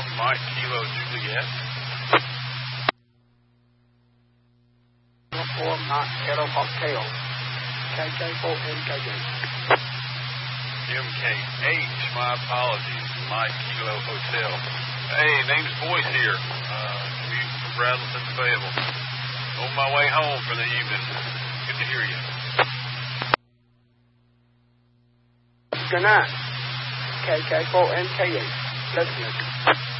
Mike Kilo Juliet. 4 Mike Kilo Hotel. KK4MKH. MKH, my apologies. Mike Kilo Hotel. Hey, name's Boyce here. Commuting from Brazos, Pennsylvania. On my way home for the evening. Good to hear you. Good night. KK4MKH. Listen.